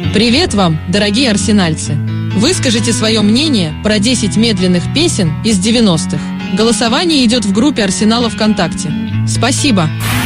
Привет вам, дорогие арсенальцы! Выскажите свое мнение про 10 медленных песен из 90-х. Голосование идет в группе Арсенала ВКонтакте. Спасибо!